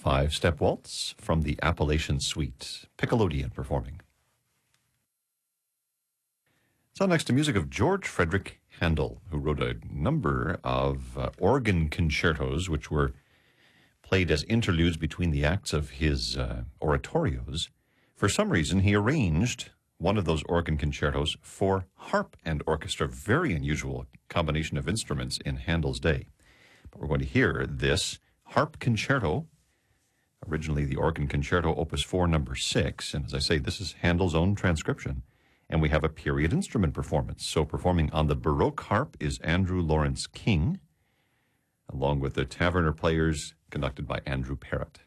Five-step waltz from the Appalachian Suite, Piccolodian performing. So next to music of George Frederick Handel, who wrote a number of organ concertos, which were played as interludes between the acts of his oratorios. For some reason, he arranged one of those organ concertos for harp and orchestra. Very unusual combination of instruments in Handel's day. But we're going to hear this harp concerto, originally the organ concerto, opus 4, number 6. And as I say, this is Handel's own transcription. And we have a period instrument performance. So performing on the Baroque harp is Andrew Lawrence King, along with the Taverner Players, conducted by Andrew Parrott.